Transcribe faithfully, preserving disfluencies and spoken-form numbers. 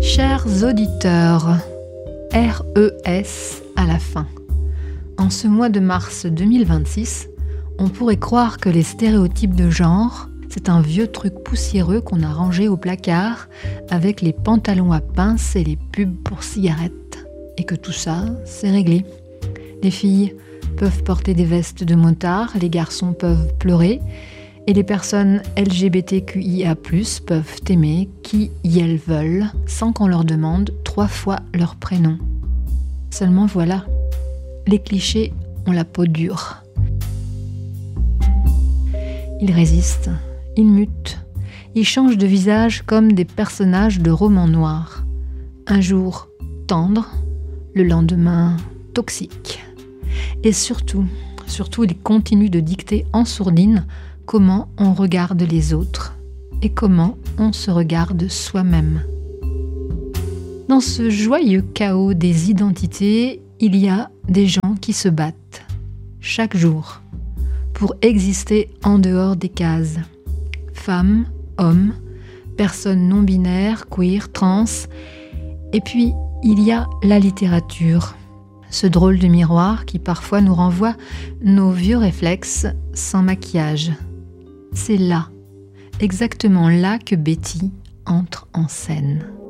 Chers auditeurs, R E S à la fin. En ce mois de mars deux mille vingt-six, on pourrait croire que les stéréotypes de genre, c'est un vieux truc poussiéreux qu'on a rangé au placard avec les pantalons à pince et les pubs pour cigarettes. Et que tout ça, c'est réglé. Les filles peuvent porter des vestes de motard, les garçons peuvent pleurer, et les personnes L G B T Q I A plus, peuvent aimer qui y elles veulent, sans qu'on leur demande trois fois leur prénom. Seulement voilà, les clichés ont la peau dure. Ils résistent, ils mutent, ils changent de visage comme des personnages de romans noirs. Un jour tendre, le lendemain toxique. Et surtout, surtout, ils continuent de dicter en sourdine comment on regarde les autres et comment on se regarde soi-même. Dans ce joyeux chaos des identités, il y a des gens qui se battent, chaque jour, pour exister en dehors des cases. Femmes, hommes, personnes non-binaires, queer, trans. Et puis, il y a la littérature, ce drôle de miroir qui parfois nous renvoie nos vieux réflexes sans maquillage. C'est là, exactement là que Betty entre en scène.